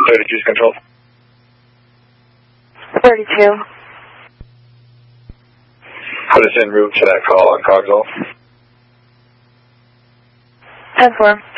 32's control. 32. Put us en route to that call on Cogswell. 10-4.